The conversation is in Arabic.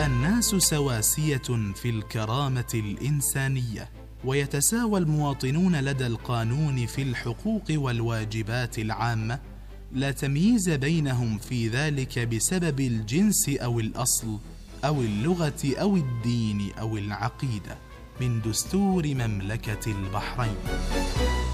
الناس سواسية في الكرامة الإنسانية، ويتساوى المواطنون لدى القانون في الحقوق والواجبات العامة، لا تمييز بينهم في ذلك بسبب الجنس أو الأصل أو اللغة أو الدين أو العقيدة. من دستور مملكة البحرين.